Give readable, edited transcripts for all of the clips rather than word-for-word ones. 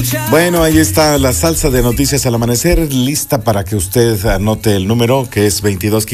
Bueno, ahí está la salsa de noticias al amanecer, lista para que usted anote el número, que es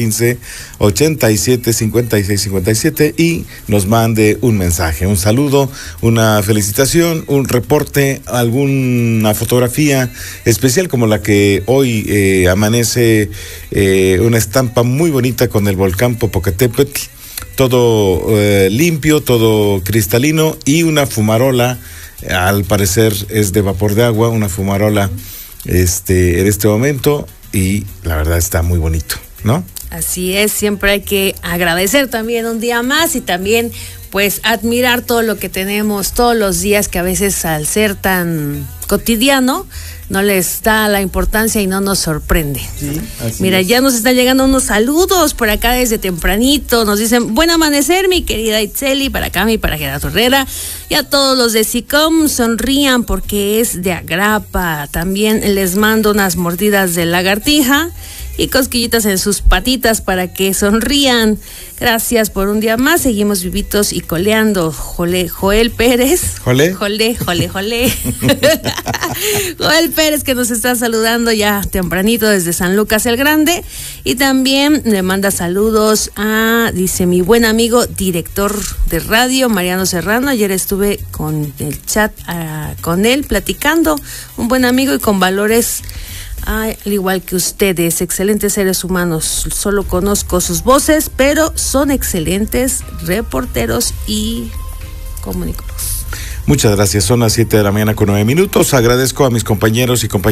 2215-875657, y nos mande un mensaje, un saludo, una felicitación, un reporte, alguna fotografía especial como la que hoy amanece, una estampa muy bonita con el volcán Popocatépetl, todo limpio, todo cristalino, y una fumarola. Al parecer es de vapor de agua, una fumarola en este momento, y la verdad está muy bonito, ¿no? Así es, siempre hay que agradecer también un día más y también pues admirar todo lo que tenemos todos los días, que a veces al ser tan cotidiano no les da la importancia y no nos sorprende. Sí, mira, ya nos están llegando unos saludos por acá desde tempranito. Nos dicen, buen amanecer, mi querida Itzeli, para Cami, para Gerardo Herrera, y a todos los de SICOM, sonrían porque es de agrapa. También les mando unas mordidas de lagartija y cosquillitas en sus patitas para que sonrían. Gracias por un día más, seguimos vivitos y coleando. Joel Pérez. ¿Jole? Joel Pérez, que nos está saludando ya tempranito desde San Lucas el Grande, y también le manda saludos a, dice, mi buen amigo director de radio, Mariano Serrano. Ayer estuve con el chat con él platicando, un buen amigo y con valores al igual que ustedes, excelentes seres humanos. Solo conozco sus voces, pero son excelentes reporteros y comunicadores. Muchas gracias, son las 7 de la mañana con 9 minutos. Agradezco a mis compañeros y compañeras